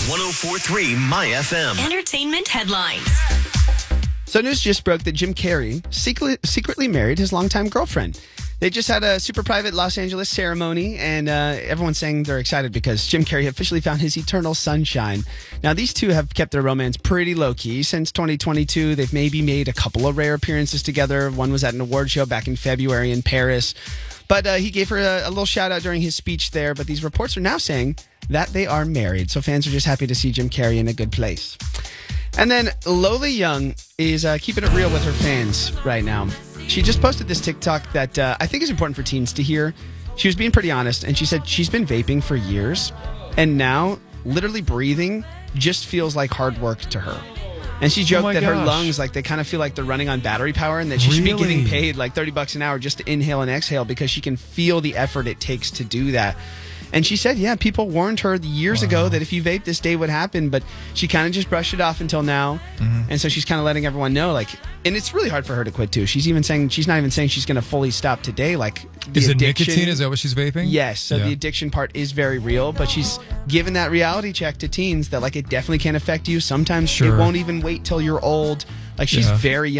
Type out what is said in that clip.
104.3 My FM. Entertainment headlines. So news just broke that Jim Carrey secretly married his longtime girlfriend. They just had a super private Los Angeles ceremony, and everyone's saying they're excited because Jim Carrey officially found his eternal sunshine. Now, these two have kept their romance pretty low-key since 2022. They've maybe made a couple of rare appearances together. One was at an award show back in February in Paris. But he gave her a little shout-out during his speech there. But these reports are now saying that they are married. So fans are just happy to see Jim Carrey in a good place. And then Lola Young is keeping it real with her fans right now. She just posted this TikTok that I think is important for teens to hear. She was being pretty honest, and she said she's been vaping for years, and now literally breathing just feels like hard work to her. And she joked that her lungs, like, they kind of feel like they're running on battery power, and that she should be getting paid like $30 an hour just to inhale and exhale because she can feel the effort it takes to do that. And she said, yeah, people warned her years ago that if you vape, this day would happen. But she kind of just brushed it off until now. Mm-hmm. And so she's kind of letting everyone know, like, and it's really hard for her to quit, too. She's not even saying she's going to fully stop today. Like, is it nicotine? Is that what she's vaping? Yes. So the addiction part is very real. But she's given that reality check to teens that, like, it definitely can affect you. Sometimes it won't even wait till you're old. Like, she's very young.